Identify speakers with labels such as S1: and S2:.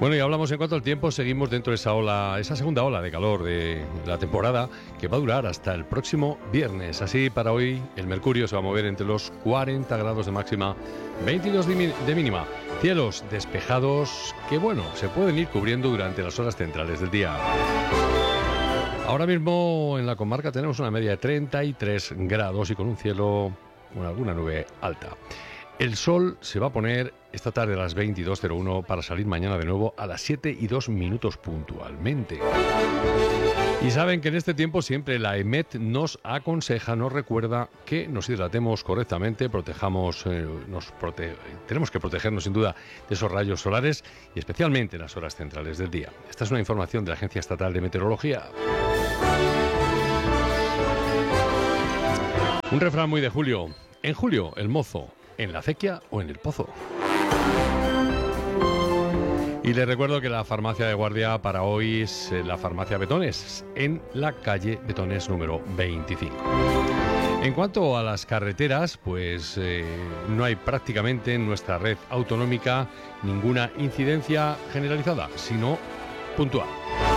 S1: Bueno, y hablamos en cuanto al tiempo, seguimos dentro de esa segunda ola de calor de la temporada que va a durar hasta el próximo viernes. Así, para hoy, el mercurio se va a mover entre los 40 grados de máxima, 22 de mínima. Cielos despejados que, bueno, se pueden ir cubriendo durante las horas centrales del día. Ahora mismo en la comarca tenemos una media de 33 grados y con un cielo con alguna nube alta. El sol se va a poner esta tarde a las 22:01 para salir mañana de nuevo a las 7:02 puntualmente. Y saben que en este tiempo siempre la EMET nos aconseja, nos recuerda que nos hidratemos correctamente, tenemos que protegernos sin duda de esos rayos solares y especialmente en las horas centrales del día. Esta es una información de la Agencia Estatal de Meteorología. Un refrán muy de Julio. En julio, el mozo, ¿en la acequia o en el pozo? Y les recuerdo que la farmacia de guardia para hoy es la farmacia Betones, en la calle Betones número 25. En cuanto a las carreteras, pues no hay prácticamente en nuestra red autonómica ninguna incidencia generalizada, sino puntual.